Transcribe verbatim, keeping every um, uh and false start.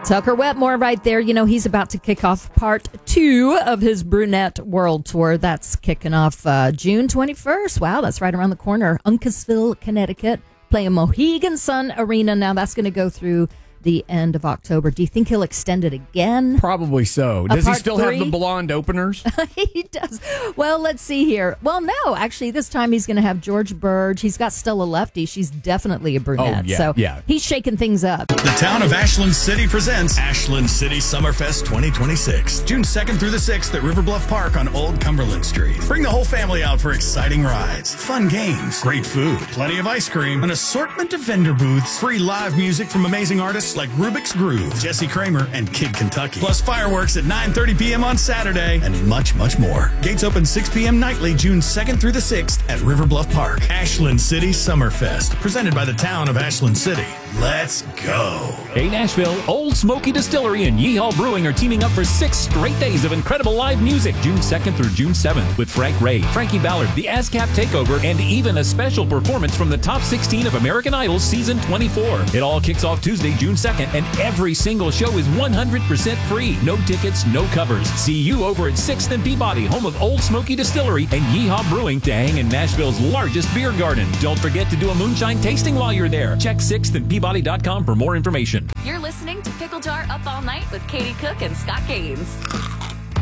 Tucker Wetmore right there. You know, he's about to kick off part two of his Brunette World Tour. That's kicking off uh, June twenty-first. Wow, that's right around the corner. Uncasville, Connecticut, playing Mohegan Sun Arena. Now that's going to go through the end of October. Do you think he'll extend it again? Probably so. Does he still three? have the blonde openers? He does. Well, let's see here. Well, no, actually, this time he's going to have George Burge. He's got Stella Lefty. She's definitely a brunette. Oh, yeah, so yeah. he's shaking things up. The town of Ashland City presents Ashland City Summerfest twenty twenty-six, June second through the sixth at River Bluff Park on Old Cumberland Street. Bring the whole family out for exciting rides, fun games, great food, plenty of ice cream, an assortment of vendor booths, free live music from amazing artists like Rubik's Groove, Jesse Kramer, and Kid Kentucky. Plus fireworks at nine thirty p.m. on Saturday, and much, much more. Gates open six p.m. nightly, June second through the sixth at River Bluff Park. Ashland City Summerfest, presented by the town of Ashland City. Let's go. Hey Nashville, Old Smoky Distillery and Yeehaw Brewing are teaming up for six straight days of incredible live music, June second through June seventh, with Frank Ray, Frankie Ballard, the ASCAP Takeover, and even a special performance from the top sixteen of American Idol Season twenty-four. It all kicks off Tuesday, June second, and every single show is one hundred percent free. No tickets, no covers. See you over at sixth and Peabody, home of Old Smoky Distillery and Yeehaw Brewing, to hang in Nashville's largest beer garden. Don't forget to do a moonshine tasting while you're there. Check sixth and Peabody dot com for more information. You're listening to Pickle Jar Up All Night with Katie Cook and Scott Gaines.